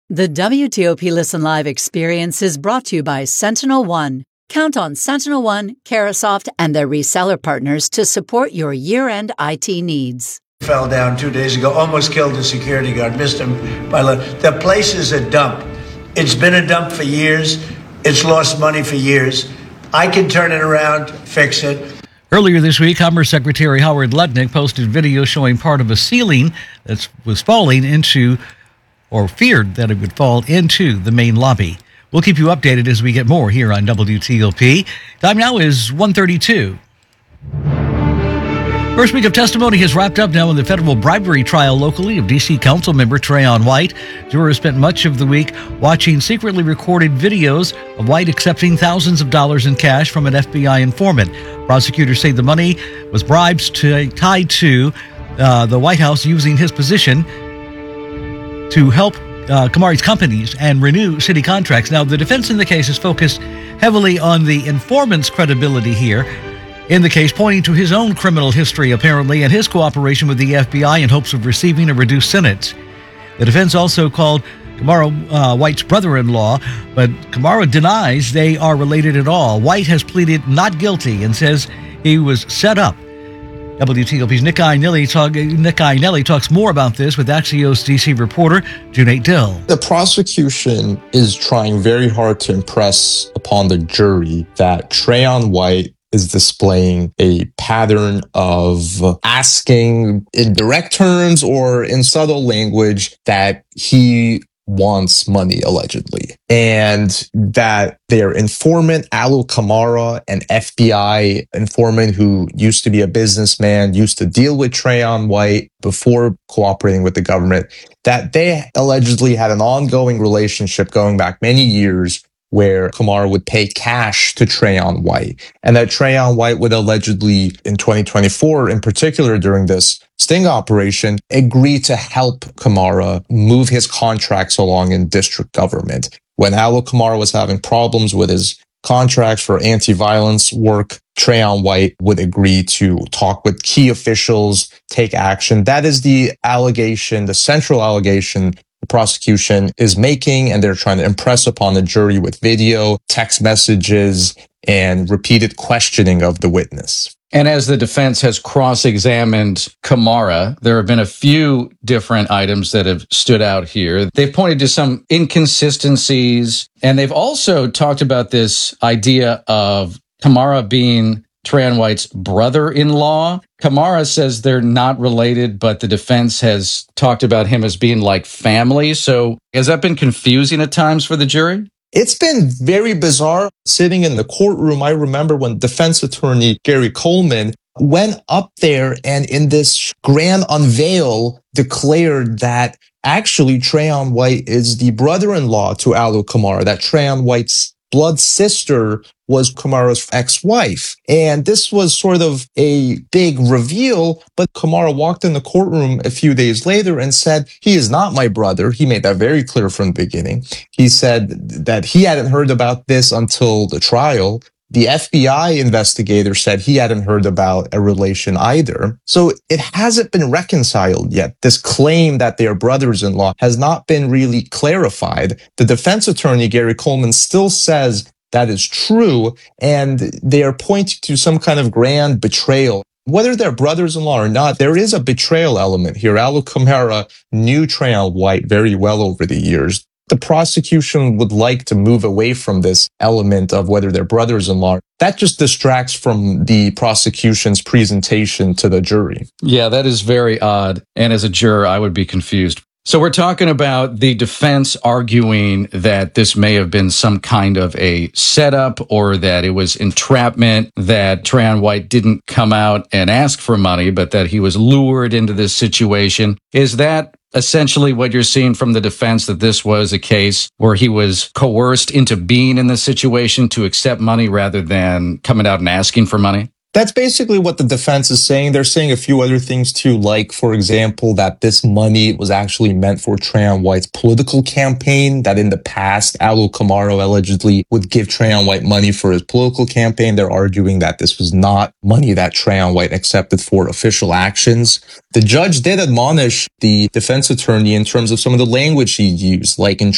The WTOP Listen Live experience is brought to you by Sentinel One. Count on Sentinel One, Carasoft, and their reseller partners to support your year-end IT needs. Fell down 2 days ago, almost killed a security guard, missed him by the place is a dump. It's been a dump for years. It's lost money for years. I can turn it around, fix it. Earlier this week, Commerce Secretary Howard Lutnick posted video showing part of a ceiling that was falling into, or feared that it would fall into, the main lobby. We'll keep you updated as we get more here on WTOP. Time now is 1:32. First week of testimony has wrapped up now in the federal bribery trial locally of D.C. Council member Trayon White. Jurors spent much of the week watching secretly recorded videos of White accepting thousands of dollars in cash from an FBI informant. Prosecutors say the money was bribes tied to the White House using his position to help Kamari's companies and renew city contracts. Now, the defense in the case is focused heavily on the informant's credibility here in the case, pointing to his own criminal history, apparently, and his cooperation with the FBI in hopes of receiving a reduced sentence. The defense also called Kamara White's brother-in-law, but Kamara denies they are related at all. White has pleaded not guilty and says he was set up. WTOP's Nick Iannelli talks more about this with Axios DC reporter Junaid Dill. The prosecution is trying very hard to impress upon the jury that Trayon White is displaying a pattern of asking in direct terms or in subtle language that he wants money, allegedly, and that their informant, Alu Kamara, an FBI informant who used to be a businessman, used to deal with Trayon White before cooperating with the government, that they allegedly had an ongoing relationship going back many years where Kamara would pay cash to Trayon White, and that Trayon White would allegedly, in 2024, in particular during this sting operation, agree to help Kamara move his contracts along in district government. When Alu Kamara was having problems with his contracts for anti-violence work, Trayon White would agree to talk with key officials, take action. That is the allegation, the central allegation the prosecution is making, and they're trying to impress upon the jury with video, text messages, and repeated questioning of the witness. And as the defense has cross-examined Kamara, there have been a few different items that have stood out here. They've pointed to some inconsistencies, and they've also talked about this idea of Kamara being Trayon White's brother-in-law. Kamara says they're not related, but the defense has talked about him as being like family. So has that been confusing at times for the jury? It's been very bizarre. Sitting in the courtroom, I remember when defense attorney Gary Coleman went up there and in this grand unveil declared that actually Trayon White is the brother-in-law to Alu Kamara, that Trayon White's blood sister was Kamara's ex-wife. And this was sort of a big reveal, but Kamara walked in the courtroom a few days later and said, he is not my brother. He made that very clear from the beginning. He said that he hadn't heard about this until the trial. The FBI investigator said he hadn't heard about a relation either. So it hasn't been reconciled yet. This claim that they are brothers-in-law has not been really clarified. The defense attorney, Gary Coleman, still says that is true, and they are pointing to some kind of grand betrayal. Whether they're brothers-in-law or not, there is a betrayal element here. Alu Kamara knew Trayon White very well over the years. The prosecution would like to move away from this element of whether they're brothers-in-law. That just distracts from the prosecution's presentation to the jury. Yeah, that is very odd. And as a juror, I would be confused. So we're talking about the defense arguing that this may have been some kind of a setup or that it was entrapment, that Trayon White didn't come out and ask for money, but that he was lured into this situation. Is that essentially what you're seeing from the defense, that this was a case where he was coerced into being in this situation to accept money rather than coming out and asking for money? That's basically what the defense is saying. They're saying a few other things too, like, for example, that this money was actually meant for Trayon White's political campaign, that in the past, Alu Kamara allegedly would give Trayon White money for his political campaign. They're arguing that this was not money that Trayon White accepted for official actions. The judge did admonish the defense attorney in terms of some of the language he used, like